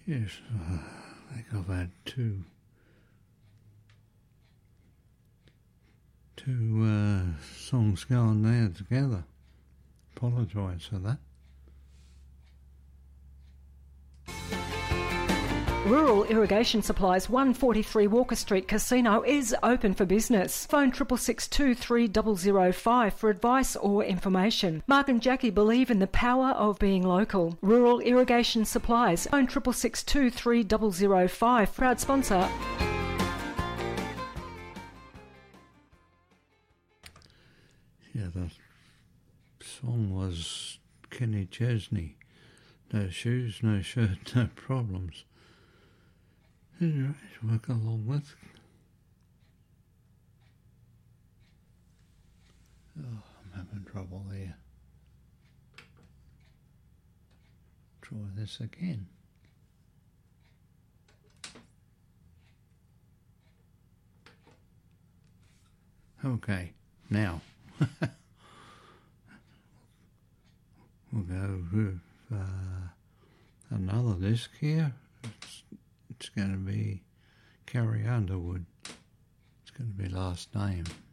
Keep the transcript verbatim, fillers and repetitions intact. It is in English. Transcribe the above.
Yes, uh, I think I've had two, two uh, songs going there together. Apologise for that. Rural Irrigation Supplies, one forty-three Walker Street Casino is open for business. Phone six six six two three zero zero five for advice or information. Mark and Jackie believe in the power of being local. Rural Irrigation Supplies. Phone six six six two three zero zero five. Proud sponsor. Yeah, the song was Kenny Chesney. No shoes, no shirt, no problems. Anyway, to work along with. Oh, I'm having trouble there. Try this again. Okay, now we'll go with uh, another disc here. It's, it's going to be Carrie Underwood. It's going to be last name.